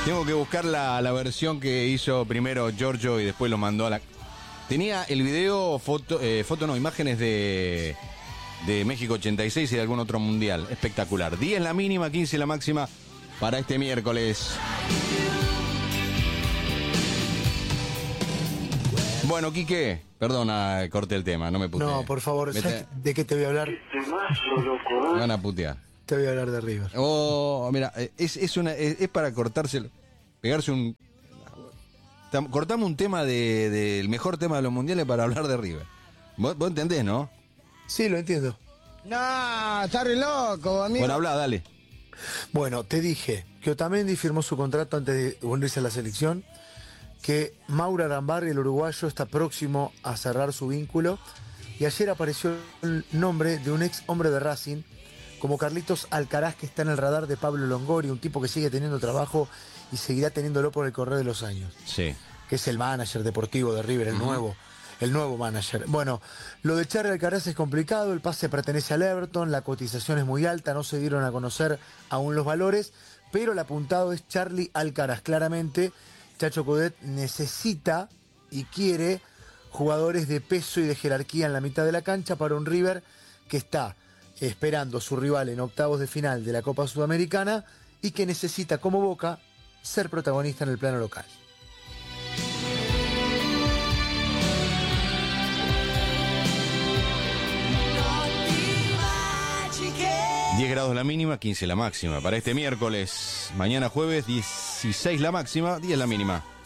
Tengo que buscar la versión que hizo primero Giorgio y después lo mandó a la... Tenía el video, imágenes de México 86 y de algún otro mundial. Espectacular. 10 la mínima, 15 la máxima para este miércoles. Bueno, Quique, perdona, corté el tema, no me puteé. No, por favor, ¿sabes de qué te voy a hablar? Me van a putear. Te voy a hablar de River. Oh, mira, es para cortarse, pegarse un... Cortamos un tema del mejor tema de los mundiales para hablar de River. ¿Vos entendés, no? Sí, lo entiendo. No, está re loco, amigo. Bueno, habla, dale. Bueno, te dije que Otamendi firmó su contrato antes de unirse a la selección, que Mauro Arambarri, el uruguayo, está próximo a cerrar su vínculo, y ayer apareció el nombre de un ex hombre de Racing, como Carlitos Alcaraz, que está en el radar de Pablo Longoria, un tipo que sigue teniendo trabajo y seguirá teniéndolo por el correr de los años. Sí. Que es el manager deportivo de River, el nuevo manager. Bueno, lo de Charly Alcaraz es complicado, el pase pertenece al Everton, la cotización es muy alta, no se dieron a conocer aún los valores, pero el apuntado es Charly Alcaraz. Claramente, Chacho Coudet necesita y quiere jugadores de peso y de jerarquía en la mitad de la cancha para un River que está esperando su rival en octavos de final de la Copa Sudamericana y que necesita, como Boca, ser protagonista en el plano local. 10 grados la mínima, 15 la máxima. Para este miércoles, mañana jueves, 16 la máxima, 10 la mínima.